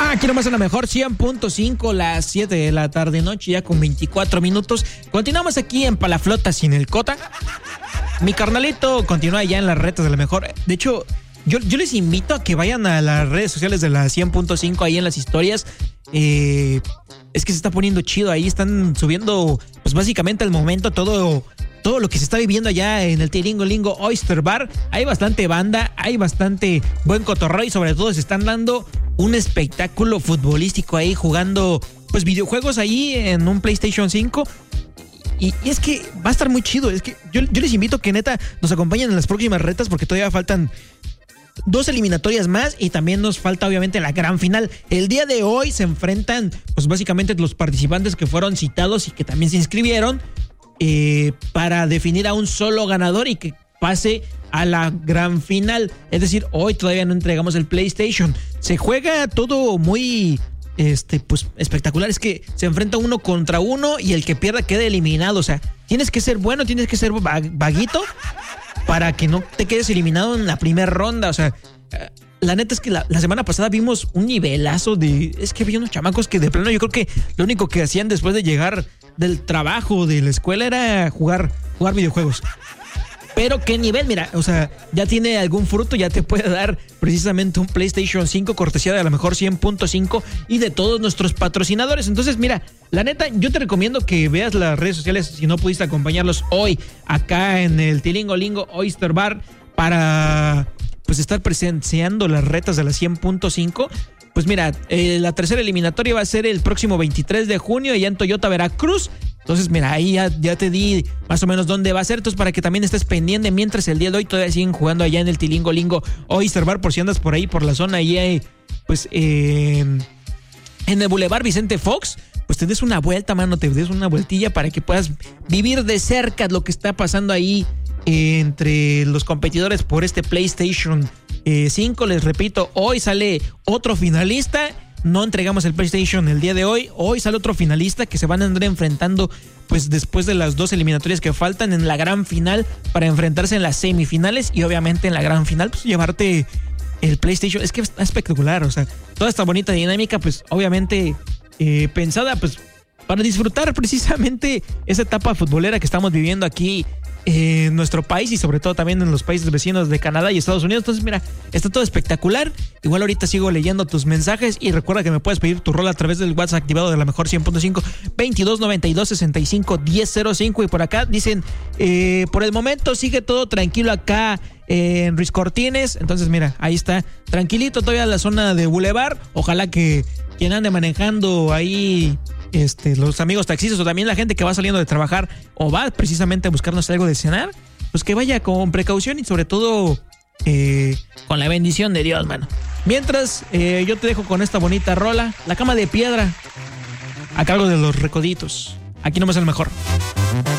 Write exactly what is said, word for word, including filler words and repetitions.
Ah, aquí nomás en la mejor cien punto cinco, las siete de la tarde noche, ya con veinticuatro minutos. Continuamos aquí en Palaflota sin el Cota. Mi carnalito continúa ya en las retas de la mejor. De hecho, yo, yo les invito a que vayan a las redes sociales de la cien punto cinco, ahí en las historias. Eh, es que se está poniendo chido, ahí están subiendo, pues básicamente al momento todo... todo lo que se está viviendo allá en el Tilingolingo Oyster Bar. Hay bastante banda, hay bastante buen cotorreo y sobre todo se están dando un espectáculo futbolístico ahí, jugando pues videojuegos ahí en un PlayStation cinco. Y, y es que va a estar muy chido. Es que yo, yo les invito a que neta nos acompañen en las próximas retas, porque todavía faltan dos eliminatorias más y también nos falta obviamente la gran final. El día de hoy se enfrentan pues básicamente los participantes que fueron citados y que también se inscribieron Eh, para definir a un solo ganador y que pase a la gran final. Es decir, hoy todavía no entregamos el PlayStation. Se juega todo muy este, pues, espectacular. Es que se enfrenta uno contra uno y el que pierda queda eliminado. O sea, tienes que ser bueno, tienes que ser vaguito para que no te quedes eliminado en la primera ronda. O sea, la neta es que la, la semana pasada vimos un nivelazo de... Es que había unos chamacos que de plano yo creo que lo único que hacían después de llegar del trabajo, de la escuela, era jugar, jugar videojuegos. Pero qué nivel, mira, o sea, ya tiene algún fruto, ya te puede dar precisamente un PlayStation cinco cortesía de a lo mejor cien punto cinco y de todos nuestros patrocinadores. Entonces, mira, la neta, yo te recomiendo que veas las redes sociales si no pudiste acompañarlos hoy acá en el Tilingolingo Oyster Bar para pues estar presenciando las retas de la cien punto cinco. Pues mira, eh, la tercera eliminatoria va a ser el próximo veintitrés de junio allá en Toyota, Veracruz. Entonces, mira, ahí ya, ya te di más o menos dónde va a ser. Entonces, para que también estés pendiente, mientras el día de hoy todavía siguen jugando allá en el Tilingolingo Oyster Bar, por si andas por ahí, por la zona, ahí hay, pues, eh, en el Boulevard Vicente Fox, pues te des una vuelta, mano, te des una vueltilla para que puedas vivir de cerca lo que está pasando ahí eh, entre los competidores por este PlayStation Eh, cinco. Les repito, hoy sale otro finalista. No entregamos el PlayStation el día de hoy. Hoy sale otro finalista que se van a andar enfrentando pues después de las dos eliminatorias que faltan en la gran final para enfrentarse en las semifinales y obviamente en la gran final pues llevarte el PlayStation. Es que está espectacular, o sea, toda esta bonita dinámica pues obviamente eh, pensada pues para disfrutar precisamente esa etapa futbolera que estamos viviendo aquí en nuestro país y sobre todo también en los países vecinos de Canadá y Estados Unidos. Entonces mira, está todo espectacular. Igual ahorita sigo leyendo tus mensajes y recuerda que me puedes pedir tu rol a través del WhatsApp activado de la mejor cien punto cinco, veintidós noventa y dos sesenta y cinco diez cero cinco. Y por acá dicen, eh, por el momento sigue todo tranquilo acá eh, en Ruiz Cortines. Entonces mira, ahí está, tranquilito todavía en la zona de Boulevard. Ojalá que quien ande manejando ahí, Este, los amigos taxistas o también la gente que va saliendo de trabajar o va precisamente a buscarnos algo de cenar, pues que vaya con precaución y sobre todo eh, con la bendición de Dios, mano. Mientras, eh, yo te dejo con esta bonita rola, La Cama de Piedra, a cargo de Los Recoditos. Aquí nomás el mejor.